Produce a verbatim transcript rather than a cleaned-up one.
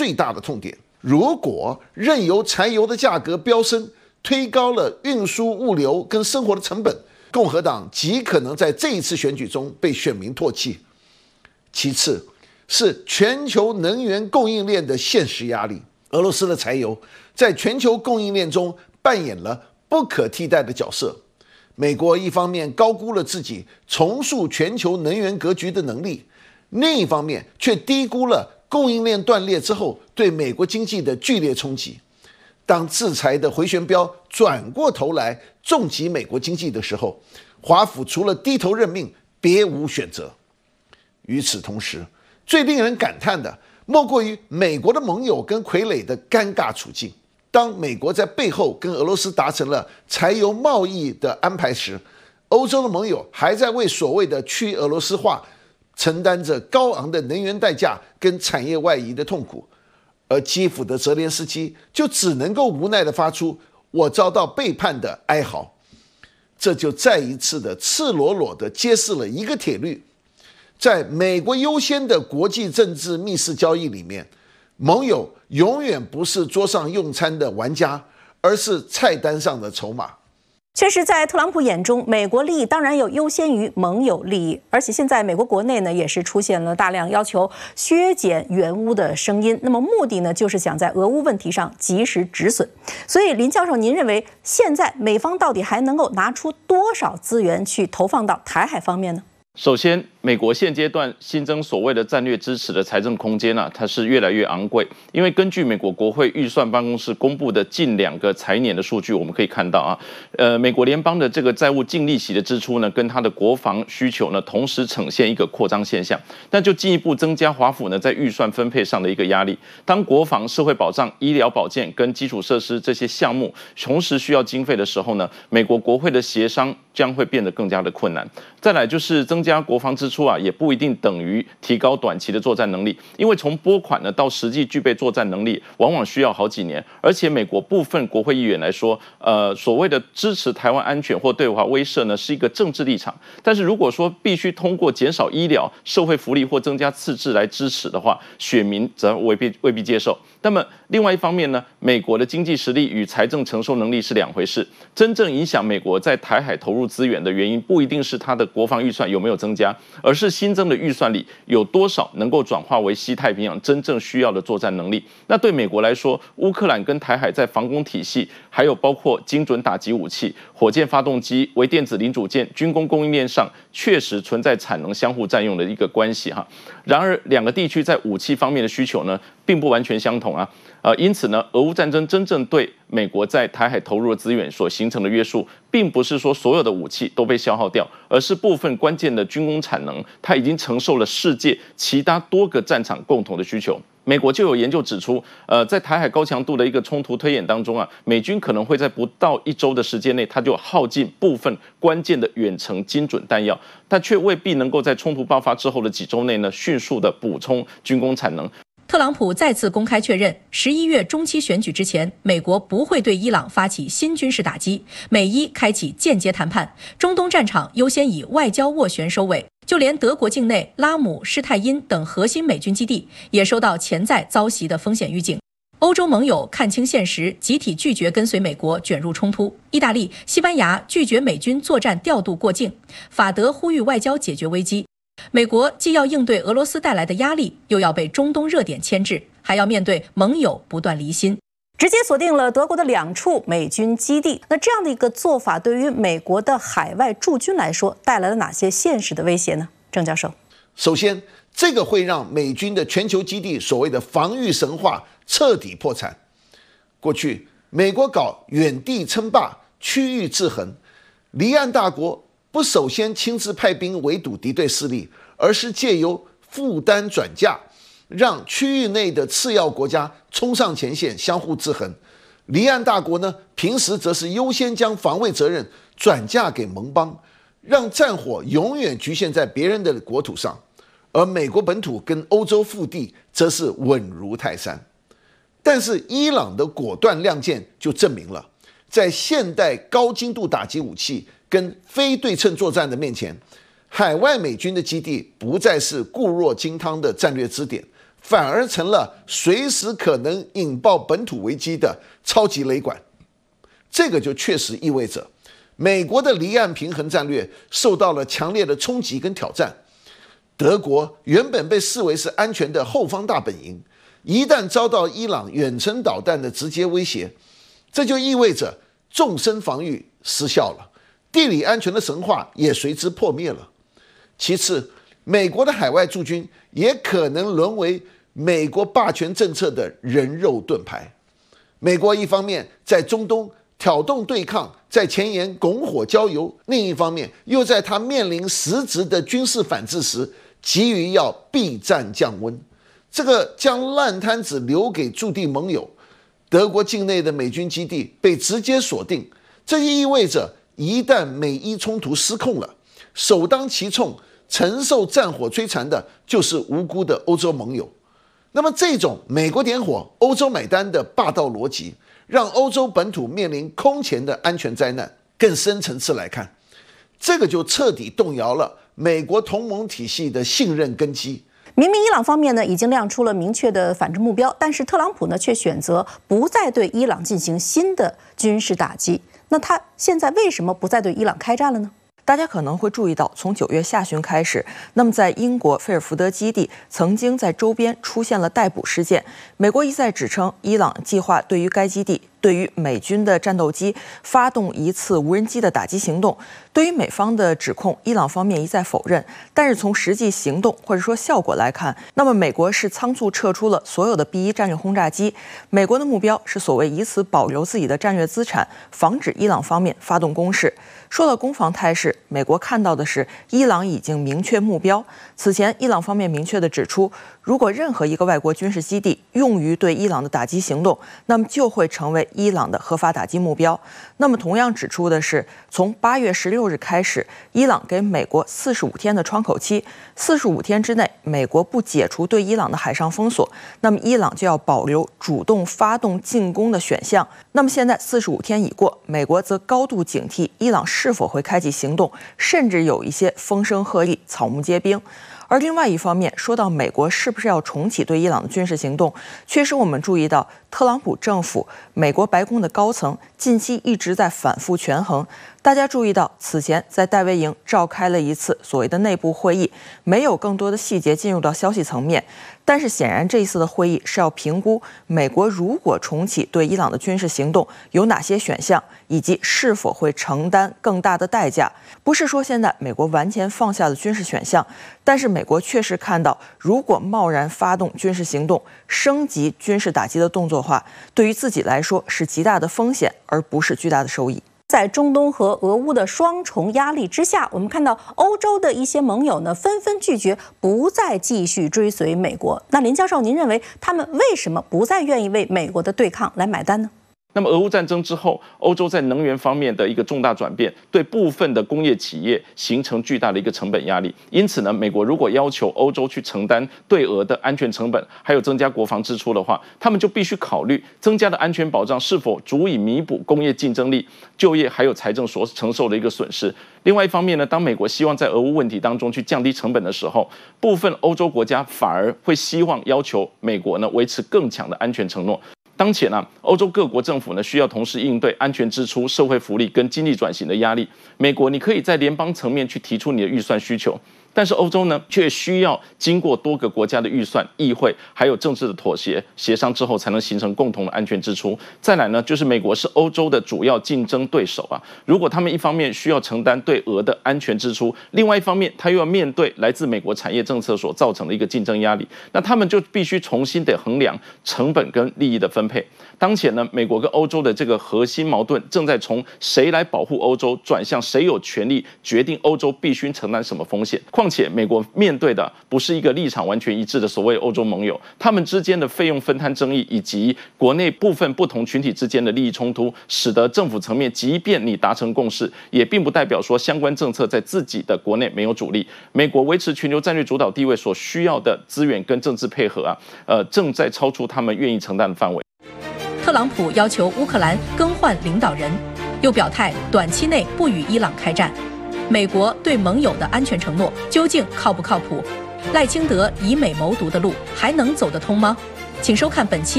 最大的痛点。如果任由柴油的价格飙升，推高了运输、物流跟生活的成本，共和党极可能在这一次选举中被选民唾弃。其次是全球能源供应链的现实压力，俄罗斯的柴油在全球供应链中扮演了不可替代的角色。美国一方面高估了自己重塑全球能源格局的能力，另一方面却低估了供应链断裂之后对美国经济的剧烈冲击。当制裁的回旋镖转过头来重击美国经济的时候，华府除了低头认命，别无选择。与此同时，最令人感叹的莫过于美国的盟友跟傀儡的尴尬处境。当美国在背后跟俄罗斯达成了柴油贸易的安排时，欧洲的盟友还在为所谓的去俄罗斯化承担着高昂的能源代价跟产业外移的痛苦，而基辅的泽连斯基就只能够无奈地发出我遭到背叛的哀嚎。这就再一次的赤裸裸地揭示了一个铁律，在美国优先的国际政治密室交易里面，盟友永远不是桌上用餐的玩家，而是菜单上的筹码。 确实，在特朗普眼中，美国利益当然要优先于盟友利益，而且现在美国国内呢也是出现了大量要求削减援乌的声音。那么目的呢，就是想在俄乌问题上及时止损。所以，林教授，您认为现在美方到底还能够拿出多少资源去投放到台海方面呢？ 首先，美国现阶段新增所谓的战略支持的财政空间啊，它是越来越昂贵。因为根据美国国会预算办公室公布的近两个财年的数据，我们可以看到啊，呃，美国联邦的这个债务净利息的支出呢，跟它的国防需求呢，同时呈现一个扩张现象，那就进一步增加华府呢在预算分配上的一个压力。当国防、社会保障、医疗保健跟基础设施这些项目同时需要经费的时候呢，美国国会的协商将会变得更加的困难。再来就是增加国防支出啊，也不一定等于提高短期的作战能力，因为从拨款呢到实际具备作战能力，往往需要好几年。而且美国部分国会议员来说，呃，所谓的支持台湾安全或对华威慑呢，是一个政治立场。但是如果说必须通过减少医疗、社会福利或增加赤字来支持的话，选民则未必未必接受。那么另外一方面呢，美国的经济实力与财政承受能力是两回事。真正影响美国在台海投入资源的原因，不一定是它的国防预算有没有增加，而是新增的预算里有多少能够转化为西太平洋真正需要的作战能力。那对美国来说，乌克兰跟台海在防空体系，还有包括精准打击武器、火箭发动机、微电子零组件、军工供应链上，确实存在产能相互占用的一个关系哈。然而，两个地区在武器方面的需求呢，并不完全相同啊。呃，因此呢，俄乌战争真正对美国在台海投入的资源所形成的约束，并不是说所有的武器都被消耗掉，而是部分关键的军工产能，它已经承受了世界其他多个战场共同的需求。美国就有研究指出，呃，在台海高强度的一个冲突推演当中啊，美军可能会在不到一周的时间内，它就耗尽部分关键的远程精准弹药，但却未必能够在冲突爆发之后的几周内呢，迅速的补充军工产能。 特朗普再次公开确认，十一月中期选举之前，美国不会对伊朗发起新军事打击，美伊开启间接谈判，中东战场优先以外交斡旋收尾。就连德国境内拉姆、施泰因等核心美军基地也受到潜在遭袭的风险预警。欧洲盟友看清现实，集体拒绝跟随美国卷入冲突。意大利、西班牙拒绝美军作战调度过境，法德呼吁外交解决危机。美国既要应对俄罗斯带来的压力，又要被中东热点牵制，还要面对盟友不断离心。 直接锁定了德国的两处美军基地，那这样的一个做法对于美国的海外驻军来说带来了哪些现实的威胁呢？郑教授， 首先，这个会让美军的全球基地所谓的防御神话彻底破产。过去，美国搞远地称霸、区域制衡，离岸大国不首先亲自派兵围堵敌对势力，而是借由负担转嫁，让区域内的次要国家冲上前线，相互制衡。离岸大国呢，平时则是优先将防卫责任转嫁给盟邦，让战火永远局限在别人的国土上，而美国本土跟欧洲腹地则是稳如泰山。但是伊朗的果断亮剑就证明了，在现代高精度打击武器跟非对称作战的面前，海外美军的基地不再是固若金汤的战略支点， 反而成了随时可能引爆本土危机的超级雷管。这个就确实意味着美国的离岸平衡战略受到了强烈的冲击跟挑战。德国原本被视为是安全的后方大本营，一旦遭到伊朗远程导弹的直接威胁，这就意味着纵深防御失效了，地理安全的神话也随之破灭了。其次，美国的海外驻军也可能沦为美国霸权政策的人肉盾牌。美国一方面在中东挑动对抗，在前沿拱火浇油，另一方面又在他面临实质的军事反制时急于要避战降温，这个将烂摊子留给驻地盟友。德国境内的美军基地被直接锁定，这意味着一旦美伊冲突失控了，首当其冲承受战火摧残的就是无辜的欧洲盟友。那么这种美国点火欧洲买单的霸道逻辑，让欧洲本土面临空前的安全灾难。更深层次来看，这个就彻底动摇了美国同盟体系的信任根基。 明明伊朗方面呢已经亮出了明确的反制目标，但是特朗普呢却选择不再对伊朗进行新的军事打击。那他现在为什么不再对伊朗开战了呢？ 大家可能会注意到，从九月下旬开始，那么在英国菲尔福德基地曾经在周边出现了逮捕事件。美国一再指称，伊朗计划对于该基地、对于美军的战斗机发动一次无人机的打击行动。对于美方的指控，伊朗方面一再否认。但是从实际行动或者说效果来看，那么美国是仓促撤出了所有的 B 一战略轰炸机。美国的目标是所谓以此保留自己的战略资产，防止伊朗方面发动攻势。说到攻防态势，美国看到的是伊朗已经明确目标。此前，伊朗方面明确地指出，如果任何一个外国军事基地用于对伊朗的打击行动，那么就会成为伊朗的合法打击目标。那么同样指出的是，从八月十六日开始，伊朗给美国四十五天的窗口期，四十五天之内，美国不解除对伊朗的海上封锁，那么伊朗就要保留主动发动进攻的选项。那么现在四十五天已过，美国则高度警惕伊朗是否会开启行动，甚至有一些风声鹤唳、草木皆兵。而另外一方面，说到美国是不是要重启对伊朗的军事行动，确实我们注意到特朗普政府、美国白宫的高层近期一直在反复权衡。大家注意到，此前在戴维营召开了一次所谓的内部会议，没有更多的细节进入到消息层面。但是显然这一次的会议是要评估美国如果重启对伊朗的军事行动有哪些选项，以及是否会承担更大的代价。不是说现在美国完全放下了军事选项，但是美国确实看到，如果贸然发动军事行动，升级军事打击的动作化，对于自己来说是极大的风险，而不是巨大的收益。 在中东和俄乌的双重压力之下，我们看到欧洲的一些盟友呢纷纷拒绝不再继续追随美国。那林教授，您认为他们为什么不再愿意为美国的对抗来买单呢？ 那么俄乌战争之后，欧洲在能源方面的一个重大转变，对部分的工业企业形成巨大的一个成本压力。因此呢，美国如果要求欧洲去承担对俄的安全成本，还有增加国防支出的话，他们就必须考虑增加的安全保障是否足以弥补工业竞争力、就业还有财政所承受的一个损失。另外一方面呢，当美国希望在俄乌问题当中去降低成本的时候，部分欧洲国家反而会希望要求美国呢维持更强的安全承诺。当前呢，欧洲各国政府呢需要同时应对安全支出、社会福利跟经济转型的压力。美国你可以在联邦层面去提出你的预算需求，但是欧洲呢却需要经过多个国家的预算、议会还有政治的妥协协商之后，才能形成共同的安全支出。再来呢，就是美国是欧洲的主要竞争对手啊。如果他们一方面需要承担对俄的安全支出，另外一方面他又要面对来自美国产业政策所造成的一个竞争压力，那他们就必须重新得衡量成本跟利益的分配。当前呢，美国跟欧洲的这个核心矛盾正在从谁来保护欧洲，转向谁有权利决定欧洲必须承担什么风险。况且，美国面对的不是一个立场完全一致的所谓欧洲盟友，他们之间的费用分摊争议以及国内部分不同群体之间的利益冲突，使得政府层面即便你达成共识，也并不代表说相关政策在自己的国内没有阻力。美国维持全球战略主导地位所需要的资源跟政治配合啊，呃，正在超出他们愿意承担的范围。 特朗普要求乌克兰更换领导人，又表态短期内不与伊朗开战。美国对盟友的安全承诺究竟靠不靠谱？ 赖清德以美谋独的路还能走得通吗？请收看本期。